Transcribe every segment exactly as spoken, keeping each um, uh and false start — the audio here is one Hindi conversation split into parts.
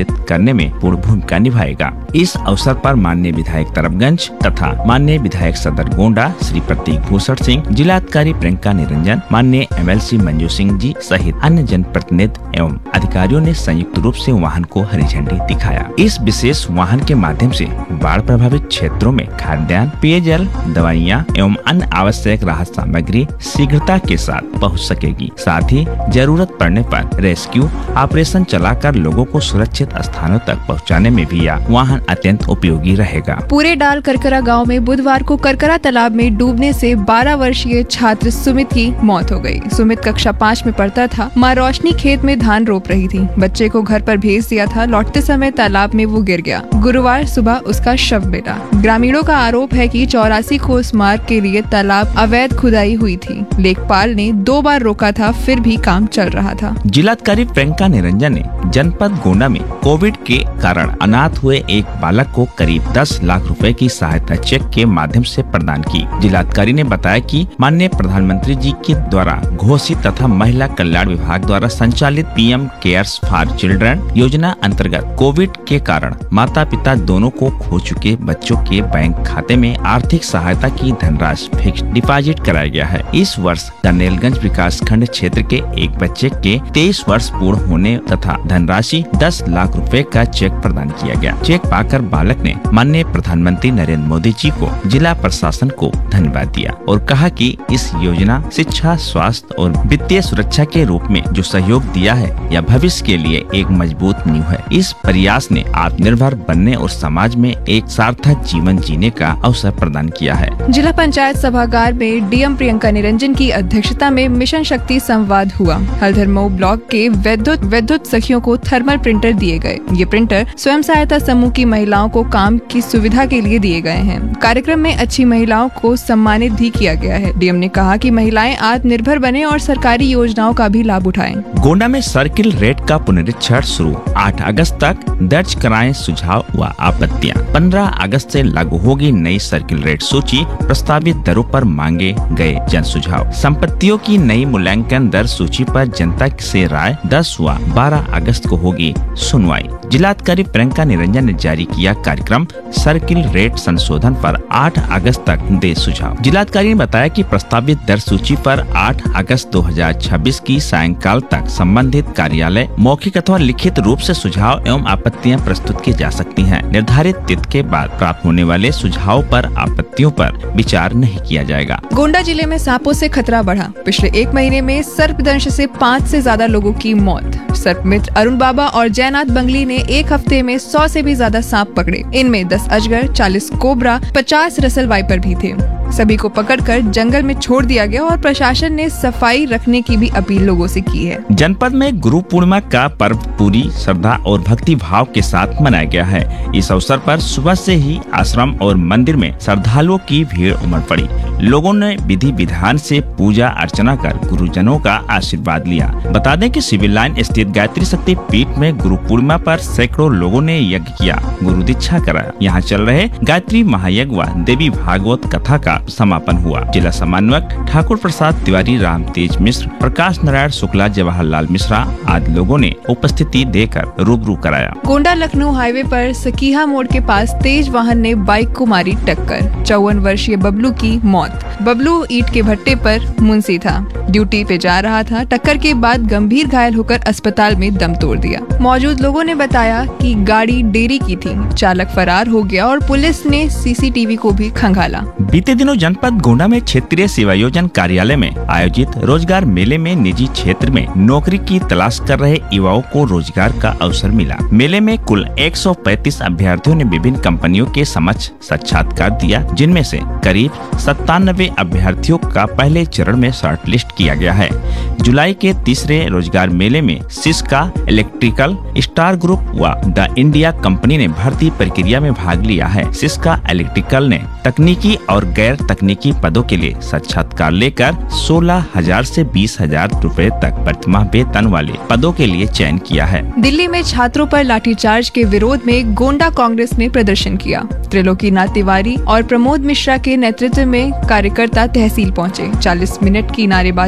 संचालित करने में पूर्ण भूमिका निभाएगा। इस अवसर पर माननीय विधायक तरबगंज तथा माननीय विधायक सदर गोंडा श्री प्रतीक भूषण सिंह, जिलाधिकारी प्रियंका निरंजन, माननीय एमएलसी मंजू सिंह जी सहित अन्य जनप्रतिनिधि एवं अधिकारियों ने संयुक्त रूप से वाहन को हरी झंडी दिखाया। इस विशेष वाहन के माध्यम से बाढ़ प्रभावित क्षेत्रों में खाद्यान्न, पेयजल, दवाइयाँ एवं अन्य आवश्यक राहत सामग्री शीघ्रता के साथ पहुंच सकेगी। साथ ही जरूरत पड़ने पर रेस्क्यू ऑपरेशन चलाकर लोगों को सुरक्षित स्थानों तक पहुंचाने में भी यह वाहन अत्यंत उपयोगी रहेगा। पूरे डाल करकरा गांव में बुधवार को करकरा तालाब में डूबने से बारह वर्षीय छात्र सुमित की मौत हो गई। सुमित कक्षा पाँच में पढ़ता था। माँ रोशनी खेत में धान रोप रही थी। बच्चे को घर पर भेज दिया था। लौटते समय तालाब में वो गिर गया। गुरुवार सुबह उसका शव मिला। ग्रामीणों का आरोप है कि चौरासी कोस मार्ग के लिए तालाब अवैध खुदाई हुई थी। लेखपाल ने दो बार रोका था, फिर भी काम चल रहा था। जिलाधिकारी प्रियंका निरंजन ने जनपद गोंडा में कोविड के कारण अनाथ हुए एक बालक को करीब दस लाख रुपए की सहायता चेक के माध्यम से प्रदान की। जिलाधिकारी ने बताया कि माननीय प्रधानमंत्री जी के द्वारा घोषित तथा महिला कल्याण विभाग द्वारा संचालित पीएम केयर्स फॉर चिल्ड्रन योजना अंतर्गत कोविड के कारण माता पिता दोनों को खो चुके बच्चों के बैंक खाते में आर्थिक सहायता की धनराशि फिक्स डिपॉजिट कराया गया है। इस वर्ष दनेलगंज विकास खंड क्षेत्र के एक बच्चे के तेईस वर्ष पूर्ण होने तथा धनराशि दस लाख रुपए का चेक प्रदान किया गया। चेक पाकर बालक ने माननीय प्रधानमंत्री नरेंद्र मोदी जी को, जिला प्रशासन को धन्यवाद दिया और कहा कि इस योजना शिक्षा, स्वास्थ्य और वित्तीय सुरक्षा के रूप में जो सहयोग दिया है यह भविष्य के लिए एक मजबूत नींव है। इस प्रयास ने आत्मनिर्भर बनने और समाज में एक सार्थक जीवन जीने का अवसर प्रदान किया है। जिला पंचायत सभागार में डीएम प्रियंका निरंजन की अध्यक्षता में मिशन शक्ति संवाद हुआ। हल्दरमऊ ब्लॉक के विद्युत विद्युत सखियों को थर्मल प्रिंटर दिए गए। ये प्रिंटर स्वयं सहायता समूह की महिलाओं को काम की सुविधा के लिए दिए गए हैं। कार्यक्रम में अच्छी महिलाओं को सम्मानित भी किया गया है। डीएम ने कहा कि महिलाएं आत्मनिर्भर बने और सरकारी योजनाओं का भी लाभ उठाएं। गोंडा में सर्किल रेट का पुनरीक्षण शुरू। आठ अगस्त तक दर्ज कराएं सुझाव व आपत्तियां। पंद्रह अगस्त से लागू होगी नई सर्किल रेट सूची। प्रस्तावित दरों पर मांगे गए जन सुझाव। संपत्तियों की नई मूल्यांकन दर सूची पर जनता से राय। दस व बारह अगस्त को होगी सुनवाई। जिलाधिकारी प्रियंका निरंजन ने जारी किया कार्यक्रम सर्किल रेट संशोधन पर आठ अगस्त तक दे सुझाव। जिलाधिकारी ने बताया कि प्रस्तावित दर सूची पर आठ अगस्त दो हजार छब्बीस की सायंकाल तक संबंधित कार्यालय मौखिक अथवा लिखित रूप से सुझाव एवं आपत्तियां प्रस्तुत की जा सकती हैं। निर्धारित तिथि के बाद प्राप्त होने वाले सुझाव पर आपत्तियों पर विचार नहीं किया जाएगा। गोंडा जिले में सांपों से खतरा बढ़ा। पिछले एक महीने में सर्पदंश से पाँच से ज्यादा लोगों की मौत। सर्प मित्र अरुण बाबा और जयनाथ बंगली ने एक हफ्ते में सौ से भी ज्यादा सांप पकड़े। इनमें दस अजगर, चालीस कोबरा, पचास रसल वाइपर भी थे। सभी को पकड़कर जंगल में छोड़ दिया गया और प्रशासन ने सफाई रखने की भी अपील लोगों से की है। जनपद में गुरु पूर्णिमा का पर्व पूरी श्रद्धा और भक्ति भाव के साथ मनाया गया है। इस अवसर पर सुबह से ही आश्रम और मंदिर में श्रद्धालुओं की भीड़ उमड़ पड़ी। लोगों ने विधि विधान से पूजा अर्चना कर गुरुजनों का आशीर्वाद लिया। बता दें कि सिविल लाइन स्थित गायत्री शक्ति पीठ में गुरु पूर्णिमा पर सैकड़ों लोगों ने यज्ञ किया, गुरु दीक्षा कराया। यहाँ चल रहे गायत्री महायज्ञ व देवी भागवत कथा का समापन हुआ। जिला समन्वयक ठाकुर प्रसाद तिवारी, राम तेज मिश्र, प्रकाश नारायण शुक्ला, जवाहरलाल मिश्रा आदि लोगों ने उपस्थिति देकर रूबरू कराया। गोंडा लखनऊ हाईवे पर सकीहा मोड़ के पास तेज वाहन ने बाइक को मारी टक्कर। चौवन वर्षीय बबलू की मौत। बबलू ईंट के भट्टे पर मुंशी था, ड्यूटी पे जा रहा था। टक्कर के बाद गंभीर घायल होकर अस्पताल में दम तोड़ दिया। मौजूद लोगों ने बताया कि गाड़ी डेरी की थी। चालक फरार हो गया और पुलिस ने सीसीटीवी को भी खंगाला। बीते दिनों जनपद गोंडा में क्षेत्रीय सेवा योजना कार्यालय में आयोजित रोजगार मेले में निजी क्षेत्र में नौकरी की तलाश कर रहे युवाओं को रोजगार का अवसर मिला। मेले में कुल एक सौ पैंतीस अभ्यर्थियों ने विभिन्न कंपनियों के समक्ष साक्षात्कार दिया, जिनमें से करीब सत्तानवे अभ्यर्थियों का पहले चरण में शॉर्टलिस्ट किया गया है। जुलाई के तीसरे रोजगार मेले में सिस्का इलेक्ट्रिकल, स्टार ग्रुप व द इंडिया कंपनी ने भर्ती प्रक्रिया में भाग लिया है। सिस्का इलेक्ट्रिकल ने तकनीकी और गैर तकनीकी पदों के लिए साक्षात्कार लेकर सोलह हजार से बीस हजार रूपए तक प्रतिमाह वेतन वाले पदों के लिए चयन किया है। दिल्ली में छात्रों पर लाठीचार्ज के विरोध में गोंडा कांग्रेस ने प्रदर्शन किया। त्रिलोकीनाथ तिवारी और प्रमोद मिश्रा के नेतृत्व में कार्यकर्ता तहसील पहुंचे। चालीस मिनट की नारेबाजी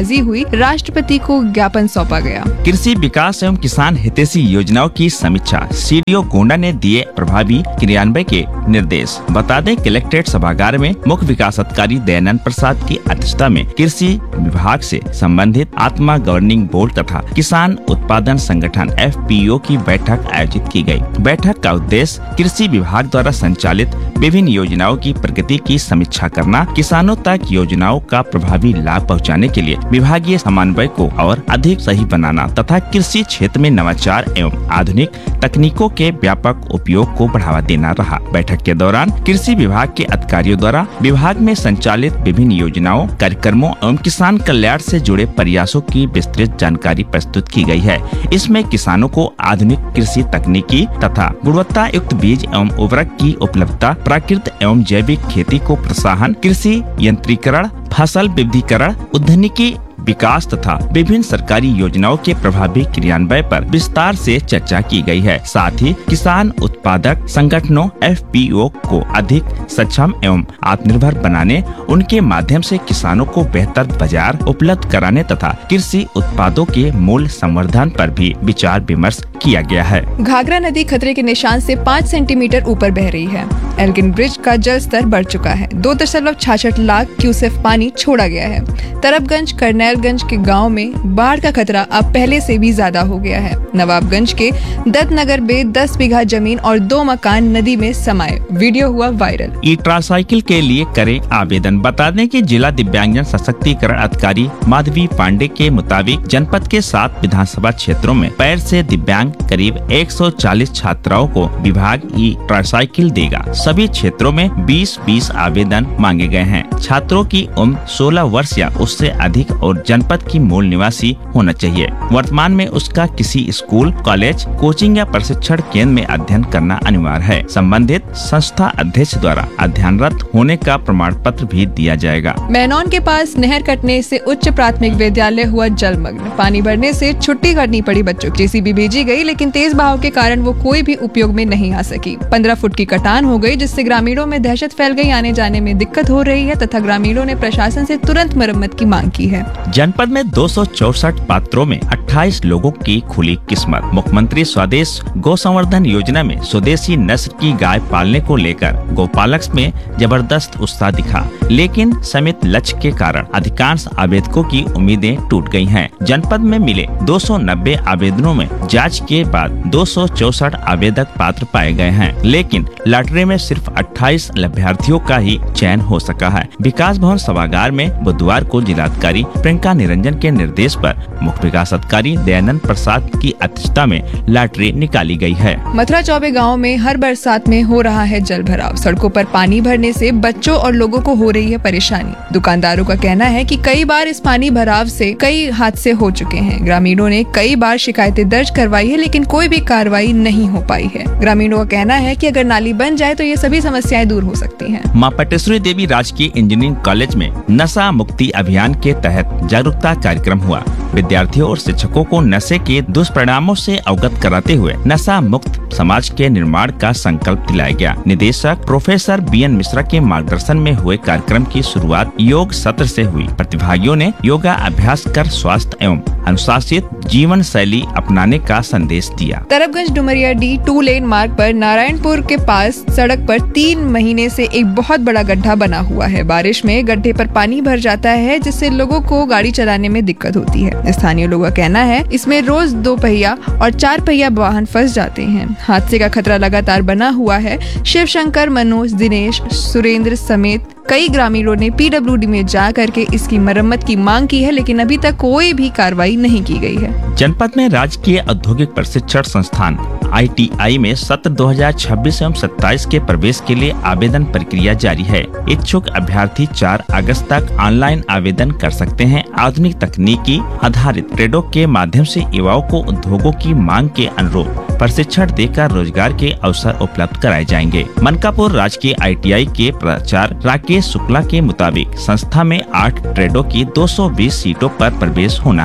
बयानबाजी हुई, राष्ट्रपति को ज्ञापन सौंपा गया। कृषि विकास एवं किसान हितैषी योजनाओं की समीक्षा, सीडीओ गोंडा ने दिए प्रभावी क्रियान्वयन के निर्देश। बता दें, कलेक्ट्रेट सभागार में मुख्य विकास अधिकारी दयानंद प्रसाद की अध्यक्षता में कृषि विभाग से संबंधित आत्मा गवर्निंग बोर्ड तथा किसान उत्पादन संगठन एफ पी ओ की बैठक आयोजित की गई। बैठक का उद्देश्य कृषि विभाग द्वारा संचालित विभिन्न योजनाओं की प्रगति की समीक्षा करना, किसानों तक योजनाओं का प्रभावी लाभ पहुंचाने के लिए विभागीय समन्वय को और अधिक सही बनाना तथा कृषि क्षेत्र में नवाचार एवं आधुनिक तकनीकों के व्यापक उपयोग को बढ़ावा देना रहा। बैठक के दौरान कृषि विभाग के अधिकारियों द्वारा विभाग में संचालित विभिन्न योजनाओं, कार्यक्रमों एवं किसान कल्याण से जुड़े प्रयासों की विस्तृत जानकारी प्रस्तुत की गई है। इसमें किसानों को आधुनिक कृषि तकनीकी तथा गुणवत्ता युक्त बीज एवं उर्वरक की उपलब्धता, प्राकृतिक एवं जैविक खेती को प्रोत्साहन, कृषि यंत्रीकरण, फसल विविधीकरण, उद्यानिकी विकास तथा विभिन्न सरकारी योजनाओं के प्रभावी क्रियान्वयन पर विस्तार से चर्चा की गई है। साथ ही किसान उत्पादक संगठनों एफ पी ओ को अधिक सक्षम एवं आत्मनिर्भर बनाने, उनके माध्यम से किसानों को बेहतर बाजार उपलब्ध कराने तथा कृषि उत्पादों के मूल्य संवर्धन पर भी विचार विमर्श किया गया है। घाघरा नदी खतरे के निशान से पाँच सेंटीमीटर ऊपर बह रही है। एल्गिन ब्रिज का जल स्तर बढ़ चुका है। दो दशमलव छाछठ लाख क्यूसेक पानी छोड़ा गया है। तरबगंज करनैलगंज के गांव में बाढ़ का खतरा अब पहले से भी ज्यादा हो गया है। नवाबगंज के दत्तनगर में दस बीघा जमीन और दो मकान नदी में समाये। वीडियो हुआ वायरल। ई ट्राइसाइकिल के लिए करें आवेदन। बता दें कि जिला दिव्यांगजन सशक्तिकरण अधिकारी माधवी पांडे के मुताबिक जनपद के सात विधानसभा क्षेत्रों में पैर से दिव्यांग करीब एक सौ चालीस छात्राओं को विभाग ई ट्राइसाइकिल देगा। सभी क्षेत्रों में बीस बीस आवेदन मांगे गए हैं। छात्रों की उम्र सोलह वर्ष या उससे अधिक और जनपद की मूल निवासी होना चाहिए। वर्तमान में उसका किसी स्कूल, कॉलेज, कोचिंग या प्रशिक्षण केंद्र में अध्ययन करना अनिवार्य है। संबंधित संस्था अध्यक्ष द्वारा अध्ययनरत होने का प्रमाण पत्र भी दिया जाएगा। मैनौन के पास नहर कटने से उच्च प्राथमिक विद्यालय हुआ जलमग्न। पानी बढ़ने से छुट्टी करनी पड़ी बच्चों की। जेसीबी भेजी गई, लेकिन तेज बहाव के कारण वो कोई भी उपयोग में नहीं आ सकी। पंद्रह फुट की कटान हो गई, जिससे ग्रामीणों में दहशत फैल गई। आने जाने में दिक्कत हो रही है तथा ग्रामीणों ने प्रशासन से तुरंत मरम्मत की मांग की है। जनपद में दो सौ चौसठ पात्रों में अट्ठाईस लोगों की खुली किस्मत। मुख्यमंत्री स्वदेश गौ संवर्धन योजना में स्वदेशी नस्ल की गाय पालने को लेकर गौपालक में जबरदस्त उत्साह दिखा, लेकिन समित लक्ष्य के कारण अधिकांश आवेदकों की उम्मीदें टूट गई हैं। जनपद में मिले दो सौ नब्बे आवेदनों में जांच के बाद दो सौ चौसठ आवेदक पात्र पाए गए हैं, लेकिन लॉटरी में सिर्फ अट्ठाईस अभ्यर्थियों का ही चयन हो सका है। विकास भवन सभागार में बुधवार को जिलाधिकारी प्रियंका निरंजन के निर्देश पर मुख्य विकास अधिकारी दयानंद प्रसाद की अध्यक्षता में लॉटरी निकाली गई है। मथुरा चौबे गांव में हर बरसात में हो रहा है जल भराव। सड़कों पर पानी भरने से बच्चों और लोगों को हो रही है परेशानी। दुकानदारों का कहना है कि कई बार इस पानी भराव से कई हादसे हो चुके हैं। ग्रामीणों ने कई बार शिकायतें दर्ज करवाई है, लेकिन कोई भी कार्रवाई नहीं हो पाई है। ग्रामीणों का कहना है कि अगर नाली बन जाए तो ये सभी समस्याएं दूर हो सकती हैं। मां पटेश्वरी देवी राजकीय इंजीनियरिंग कॉलेज में नशा मुक्ति अभियान के तहत जागरूकता कार्यक्रम हुआ। विद्यार्थियों और शिक्षकों को नशे के दुष्परिणामों से अवगत कराते हुए नशा मुक्त समाज के निर्माण का संकल्प दिलाया गया। निदेशक प्रोफेसर बी एन मिश्रा के मार्गदर्शन में हुए कार्यक्रम की शुरुआत योग सत्र से हुई। प्रतिभागियों ने योगा अभ्यास कर स्वास्थ्य एवं अनुशासित जीवन शैली अपनाने का संदेश दिया। Tarabganj Dumaria D two lane मार्ग पर नारायणपुर के पास सड़क पर तीन महीने से एक बहुत बड़ा गड्ढा बना हुआ है। बारिश में गड्ढे पर पानी भर जाता है, जिससे लोगों को गाड़ी चलाने में दिक्कत होती है। स्थानीय लोगों का कहना है इसमें रोज दो पहिया और चार पहिया वाहन फंस जाते हैं। हादसे का खतरा लगातार बना हुआ है। शिव शंकर, मनोज, दिनेश, सुरेंद्र समेत कई ग्रामीणों ने पी डब्ल्यू डी में जा करके इसकी मरम्मत की मांग की है, लेकिन अभी तक कोई भी कार्रवाई नहीं की गई है। जनपद में राजकीय औद्योगिक प्रशिक्षण संस्थान आई टी आई में सत्र दो हज़ार छब्बीस एवं सत्ताईस के प्रवेश के लिए आवेदन प्रक्रिया जारी है। इच्छुक अभ्यर्थी चार अगस्त तक ऑनलाइन आवेदन कर सकते हैं। आधुनिक तकनीकी आधारित ट्रेडों के माध्यम से युवाओं को उद्योगों की मांग के अनुरूप प्रशिक्षण देकर रोजगार के अवसर उपलब्ध कराए जाएंगे। मनकापुर राजकीय आई टी आई के प्राचार्य राकेश शुक्ला के मुताबिक संस्था में आठ ट्रेडों की दो सौ बीस सीटों पर प्रवेश होना है।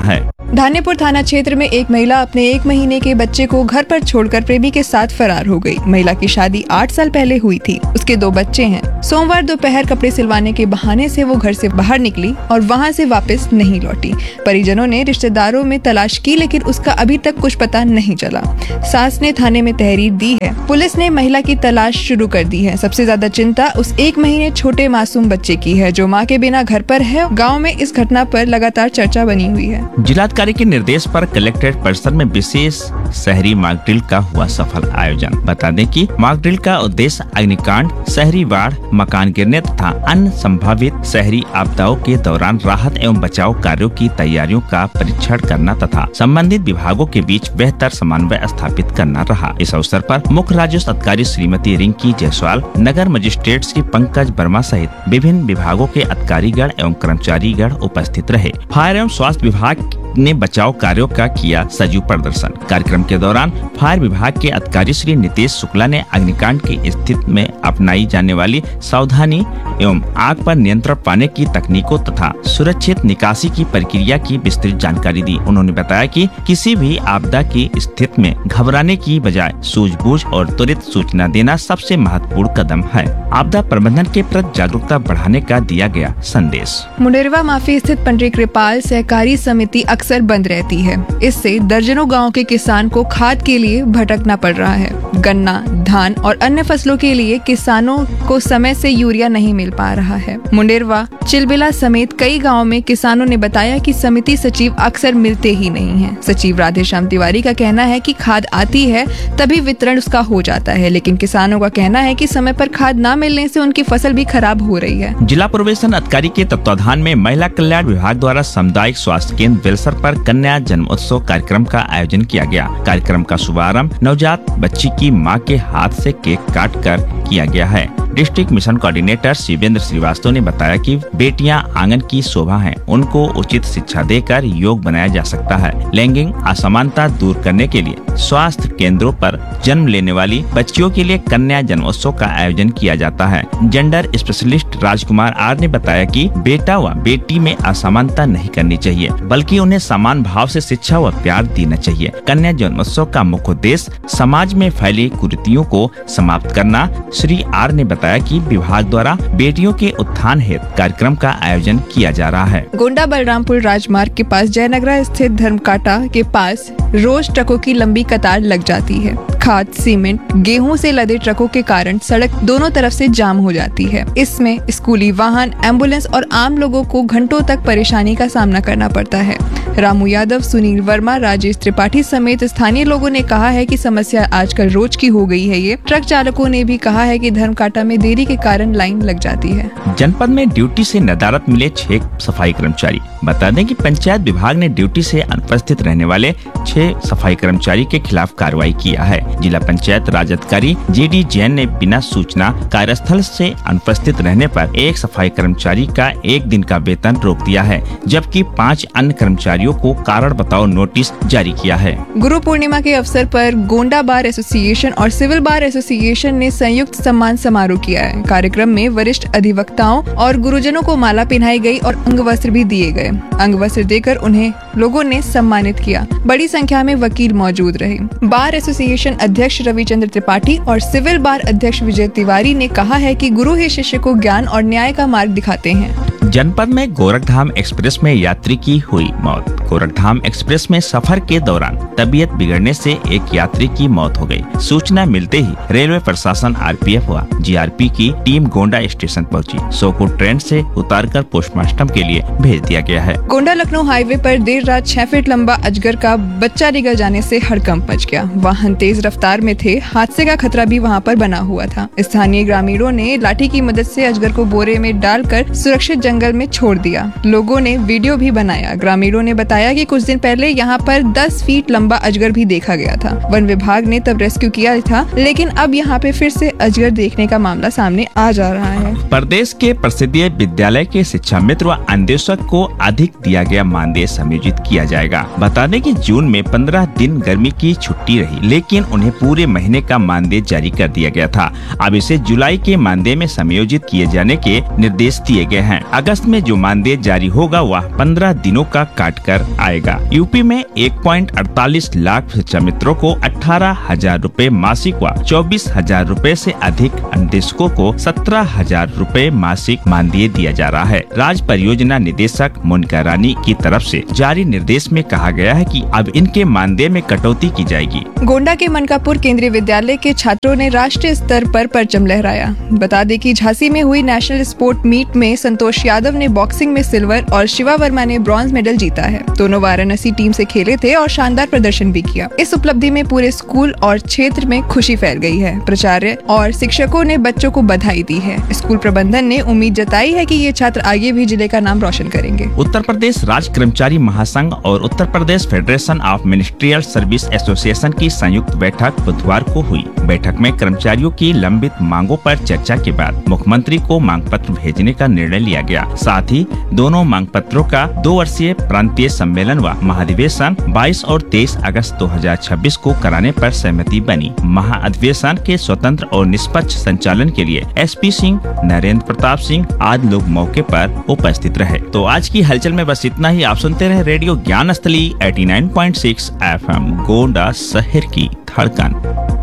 धानेपुर थाना क्षेत्र में एक महिला अपने एक महीने के बच्चे को घर पर छोड़कर प्रेमी के साथ फरार हो गई। महिला की शादी आठ साल पहले हुई थी। उसके दो बच्चे हैं। सोमवार दोपहर कपड़े सिलवाने के बहाने से वो घर से बाहर निकली और वहां से वापस नहीं लौटी। परिजनों ने रिश्तेदारों में तलाश की, लेकिन उसका अभी तक कुछ पता नहीं चला। सास ने थाने में तहरीर दी है। पुलिस ने महिला की तलाश शुरू कर दी है। सबसे ज्यादा चिंता उस एक महीने छोटे मासूम बच्चे की है जो मां के बिना घर पर है। गांव में इस घटना पर लगातार चर्चा बनी हुई है। जिलाधिकारी के निर्देश पर कलेक्ट्रेट परिसर में विशेष शहरी मॉक ड्रिल का हुआ सफल आयोजन। बता दें कि मॉक ड्रिल का उद्देश्य अग्निकांड, शहरी बाढ़, मकान गिरने तथा अन्य संभावित शहरी आपदाओं के दौरान राहत एवं बचाव कार्यों की तैयारियों का परीक्षण करना तथा संबंधित विभागों के बीच बेहतर समन्वय स्थापित करना रहा। इस अवसर पर मुख्य राजस्व अधिकारी श्रीमती रिंकी जायसवाल, नगर मजिस्ट्रेट श्री पंकज वर्मा सहित विभिन्न विभागों के अधिकारीगण एवं कर्मचारीगण उपस्थित रहे। फायर एवं स्वास्थ्य विभाग ने बचाव कार्यों का किया सजीव प्रदर्शन। कार्यक्रम के दौरान फायर विभाग के अधिकारी श्री नितेश शुक्ला ने अग्निकांड की स्थिति में अपनाई जाने वाली सावधानी एवं आग पर नियंत्रण पाने की तकनीकों तथा सुरक्षित निकासी की प्रक्रिया की विस्तृत जानकारी दी। उन्होंने बताया कि किसी भी आपदा की स्थिति में घबराने की बजाय सूझबूझ और त्वरित सूचना देना सबसे महत्वपूर्ण कदम है। आपदा प्रबंधन के प्रति जागरूकता बढ़ाने का दिया गया संदेश। मुंडेरवा माफी स्थित पंडित कृपाल सहकारी समिति अक्सर बंद रहती है। इससे दर्जनों गांव के किसान को खाद के लिए भटकना पड़ रहा है। गन्ना, धान और अन्य फसलों के लिए किसानों को समय से यूरिया नहीं मिल पा रहा है। मुंडेरवा, चिलबिला समेत कई गांवों में किसानों ने बताया कि समिति सचिव अक्सर मिलते ही नहीं हैं। सचिव राधेश्याम तिवारी का कहना है कि खाद आती है तभी वितरण उसका हो जाता है, लेकिन किसानों का कहना है कि समय पर खाद न मिलने से उनकी फसल भी खराब हो रही है। जिला प्रोबेशन अधिकारी के तत्वाधान में महिला कल्याण विभाग द्वारा सामुदायिक स्वास्थ्य केंद्र बेलसर पर कन्या जन्मोत्सव कार्यक्रम का आयोजन किया गया। कार्यक्रम का शुभारंभ नवजात बच्ची की मां के हाथ से केक काट कर किया गया है। District mission coordinator Shivendra Srivastava ने बताया कि बेटियां आंगन की शोभा हैं, उनको उचित शिक्षा देकर योग बनाया जा सकता है। लैंगिक असमानता दूर करने के लिए स्वास्थ्य केंद्रों पर जन्म लेने वाली बच्चियों के लिए कन्या जन्मोत्सव का आयोजन किया जाता है। जेंडर स्पेशलिस्ट राजकुमार आर ने बताया कि बेटा व बेटी में असमानता नहीं करनी चाहिए, बल्कि उन्हें समान भाव से शिक्षा व प्यार देना चाहिए। कन्या जन्मोत्सव का मुख्य उद्देश्य समाज में फैली कुरीतियों को समाप्त करना। श्री आर ने बताया कि विभाग द्वारा बेटियों के उत्थान हेतु कार्यक्रम का आयोजन किया जा रहा है। गोंडा बलरामपुर राजमार्ग के पास जयनगरा स्थित धर्मकाटा के पास रोज ट्रकों की लंबी कतार लग जाती है। खाद, सीमेंट, गेहूं से लदे ट्रकों के कारण सड़क दोनों तरफ से जाम हो जाती है। इसमें स्कूली वाहन, एम्बुलेंस और आम लोगों को घंटों तक परेशानी का सामना करना पड़ता है। रामू यादव, सुनील वर्मा, राजेश त्रिपाठी समेत स्थानीय लोगों ने कहा है कि समस्या आजकल रोज की हो गई है। ये ट्रक चालकों ने भी कहा है कि धर्मकाटा में देरी के कारण लाइन लग जाती है। जनपद में ड्यूटी से नदारत मिले छह सफाई कर्मचारी। बता दें कि पंचायत विभाग ने ड्यूटी से अनुपस्थित रहने वाले छह सफाई कर्मचारी के खिलाफ कार्रवाई किया है। जिला पंचायत राज अधिकारी जे डी जैन ने बिना सूचना कार्यस्थल से अनुपस्थित रहने पर एक सफाई कर्मचारी का एक दिन का वेतन रोक दिया है, जबकि पाँच अन्य कर्मचारियों को कारण बताओ नोटिस जारी किया है। गुरु पूर्णिमा के अवसर पर गोंडा बार एसोसिएशन और सिविल बार एसोसिएशन ने संयुक्त सम्मान समारोह किया है। कार्यक्रम में वरिष्ठ अधिवक्ताओं और गुरुजनों को माला पहनाई गई और अंग वस्त्र भी दिए गए। अंग वस्त्र देकर उन्हें लोगों ने सम्मानित किया। बड़ी संख्या में वकील मौजूद रहे। बार एसोसिएशन अध्यक्ष रविचंद्र त्रिपाठी और सिविल बार अध्यक्ष विजय तिवारी ने कहा है कि गुरु ही शिष्य को ज्ञान और न्याय का मार्ग दिखाते हैं। जनपद में गोरखधाम एक्सप्रेस में यात्री की हुई मौत। गोरखधाम एक्सप्रेस में सफर के दौरान तबीयत बिगड़ने से एक यात्री की मौत हो गई। सूचना मिलते ही रेलवे प्रशासन, आर पी एफ व जी आर पी की टीम गोंडा स्टेशन पहुंची। शव को ट्रेन से उतारकर पोस्टमार्टम के लिए भेज दिया गया है। गोंडा लखनऊ हाईवे पर देर रात छह फीट लंबा अजगर का बच्चा निगल जाने से हड़कंप मच गया। वाहन तेज रफ्तार में थे, हादसे का खतरा भी वहां पर बना हुआ था। स्थानीय ग्रामीणों ने लाठी की मदद से अजगर को बोरे में डालकर सुरक्षित जंगल में छोड़ दिया। लोगों ने वीडियो भी बनाया। ग्रामीणों ने बताया कि कुछ दिन पहले यहाँ पर दस फीट लंबा अजगर भी देखा गया था। वन विभाग ने तब रेस्क्यू किया था, लेकिन अब यहाँ पे फिर से अजगर देखने का मामला सामने आ जा रहा है। प्रदेश के प्रसिद्ध विद्यालय के शिक्षा मित्र व अन्वेषक को अधिक दिया गया मानदेय समायोजित किया जाएगा। बता दें कि जून में पंद्रह दिन गर्मी की छुट्टी रही, लेकिन उन्हें पूरे महीने का मानदेय जारी कर दिया गया था। अब इसे जुलाई के मानदेय में समायोजित किए जाने के निर्देश दिए गए हैं। अगर अगस्त में जो मानदेय जारी होगा वह पंद्रह दिनों का काट कर आएगा। यूपी में एक पॉइंट अड़तालीस लाख शिक्षा मित्रों को अठारह हजार रूपए मासिक व चौबीस हजार रूपए से अधिक अन्वेषकों को सत्रह हजार रूपए मासिक मानदेय दिया जा रहा है। राज्य परियोजना निदेशक मोनिका रानी की तरफ से जारी निर्देश में कहा गया है कि अब इनके मानदेय में कटौती की जाएगी। गोंडा के मनकापुर केंद्रीय विद्यालय के छात्रों ने राष्ट्रीय स्तर पर परचम लहराया। बता दें कि झांसी में हुई नेशनल स्पोर्ट मीट में संतोष यादव ने बॉक्सिंग में सिल्वर और शिवा वर्मा ने ब्रॉन्ज मेडल जीता है। दोनों वाराणसी टीम से खेले थे और शानदार प्रदर्शन भी किया। इस उपलब्धि में पूरे स्कूल और क्षेत्र में खुशी फैल गई है। प्राचार्य और शिक्षकों ने बच्चों को बधाई दी है। स्कूल प्रबंधन ने उम्मीद जताई है कि ये छात्र आगे भी जिले का नाम रोशन करेंगे। उत्तर प्रदेश राज्य कर्मचारी महासंघ और Uttar Pradesh federation of ministerial service association की संयुक्त बैठक बुधवार को हुई। बैठक में कर्मचारियों की लंबित मांगों पर चर्चा के बाद मुख्यमंत्री को मांग पत्र भेजने का निर्णय लिया गया। साथ ही दोनों मांग पत्रों का दो वर्षीय प्रांतीय सम्मेलन व महाधिवेशन बाईस और तेईस अगस्त दो हजार छब्बीस को कराने पर सहमति बनी। महाअधिवेशन के स्वतंत्र और निष्पक्ष संचालन के लिए एसपी सिंह, नरेंद्र प्रताप सिंह आदि लोग मौके पर उपस्थित रहे। तो आज की हलचल में बस इतना ही। आप सुनते रहे रेडियो ज्ञान स्थली नवासी पॉइंट छह एफ एम, गोंडा शहर की धड़कन।